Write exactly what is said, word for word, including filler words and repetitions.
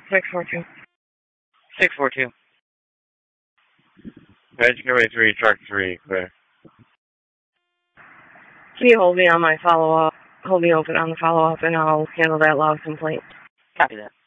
six four two. six four two. Edgeway three, truck three, clear. Can you hold me on my follow-up? Hold me open on the follow-up, and I'll handle that log complaint. Copy that.